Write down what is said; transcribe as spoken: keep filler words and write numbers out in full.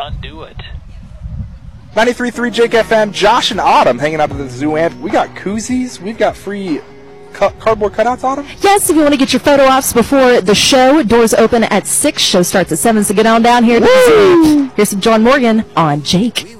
John do it. ninety-three point three Jake F M, Josh and Autumn hanging out at the zoo, and we got koozies, we've got free cu- cardboard cutouts, Autumn? Yes, if you want to get your photo ops before the show, doors open at six, show starts at seven, so get on down here to the zoo. Here's some John Morgan on Jake.